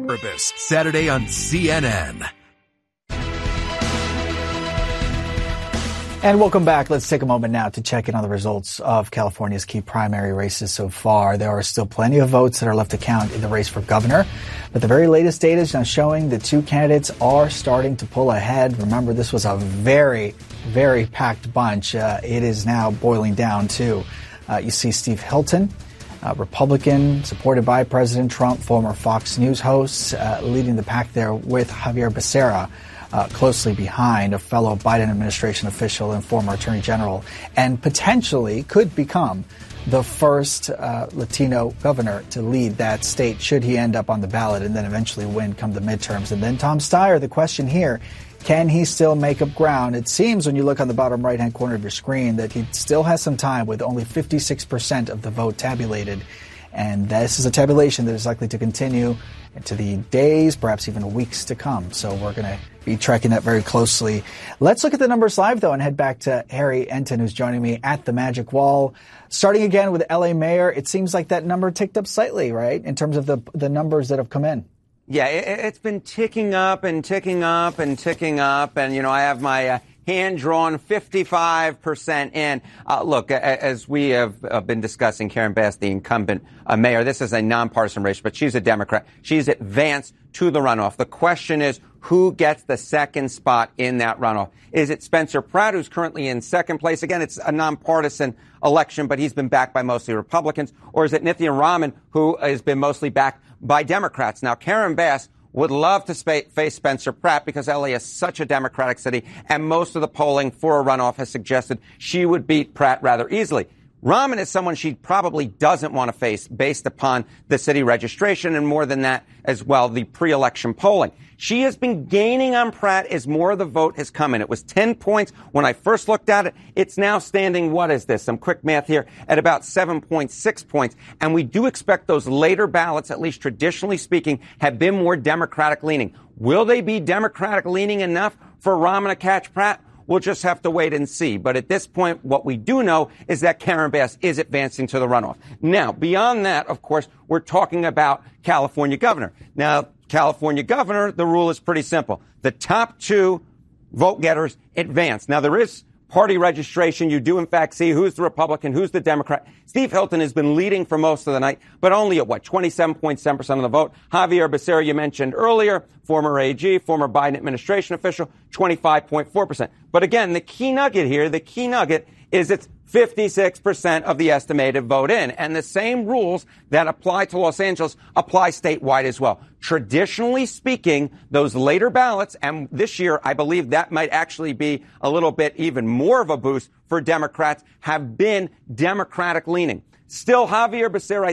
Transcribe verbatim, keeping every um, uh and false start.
Purpose, Saturday on C N N. And welcome back. Let's take a moment now to check in on the results of California's key primary races so far. There are still plenty of votes that are left to count in the race for governor, but the very latest data is now showing the two candidates are starting to pull ahead. Remember, this was a very, very packed bunch. Uh, it is now boiling down to, uh, you see Steve Hilton, uh, Republican, supported by President Trump, former Fox News host, uh, leading the pack there with Xavier Becerra, Uh, closely behind, a fellow Biden administration official and former attorney general, and potentially could become the first uh, Latino governor to lead that state should he end up on the ballot and then eventually win come the midterms. And then Tom Steyer, the question here, can he still make up ground? It seems when you look on the bottom right-hand corner of your screen that he still has some time with only fifty-six percent of the vote tabulated. And this is a tabulation that is likely to continue into the days, perhaps even weeks to come. So we're going to be tracking that very closely. Let's look at the numbers live, though, and head back to Harry Enton, who's joining me at the Magic Wall. Starting again with L A mayor, it seems like that number ticked up slightly, right, in terms of the the numbers that have come in. Yeah, it, it's been ticking up and ticking up and ticking up. And, you know, I have my uh, hand drawn fifty-five percent in. Uh, look, as we have uh, been discussing, Karen Bass, the incumbent uh, mayor, this is a nonpartisan race, but she's a Democrat. She's advanced to the runoff. The question is, who gets the second spot in that runoff? Is it Spencer Pratt, who's currently in second place? Again, it's a nonpartisan election, but he's been backed by mostly Republicans. Or is it Nithya Raman, who has been mostly backed by Democrats? Now, Karen Bass would love to sp- face Spencer Pratt because L A is such a Democratic city, and most of the polling for a runoff has suggested she would beat Pratt rather easily. Raman is someone she probably doesn't want to face based upon the city registration and more than that as well, the pre-election polling. She has been gaining on Pratt as more of the vote has come in. It was ten points when I first looked at it. It's now standing, what is this? Some quick math here, at about seven point six points. And we do expect those later ballots, at least traditionally speaking, have been more Democratic leaning. Will they be Democratic leaning enough for Raman to catch Pratt? We'll just have to wait and see. But at this point, what we do know is that Karen Bass is advancing to the runoff. Now, beyond that, of course, we're talking about California governor. Now, California governor, the rule is pretty simple. The top two vote getters advance. Now, there is party registration. You do, in fact, see who's the Republican, who's the Democrat. Steve Hilton has been leading for most of the night, but only at, what, twenty-seven point seven percent of the vote. Xavier Becerra, you mentioned earlier, former A G, former Biden administration official, twenty-five point four percent. But again, the key nugget here, the key nugget is it's fifty-six percent of the estimated vote in. And the same rules that apply to Los Angeles apply statewide as well. Traditionally speaking, those later ballots, and this year I believe that might actually be a little bit even more of a boost for Democrats, have been Democratic leaning. Still, Xavier Becerra, I